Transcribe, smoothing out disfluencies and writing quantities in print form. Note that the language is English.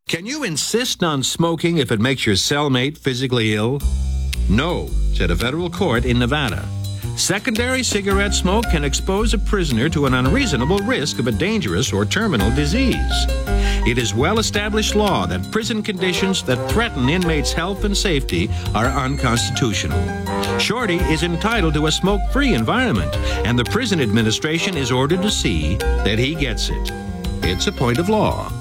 Can you insist on smoking if it makes your cellmate physically ill? No, said a federal court in Nevada. Secondary cigarette smoke can expose a prisoner to an unreasonable risk of a dangerous or terminal disease. It is well-established law that prison conditions that threaten inmates' health and safety are unconstitutional. Shorty is entitled to a smoke-free environment, and the prison administration is ordered to see that he gets it. It's a point of law.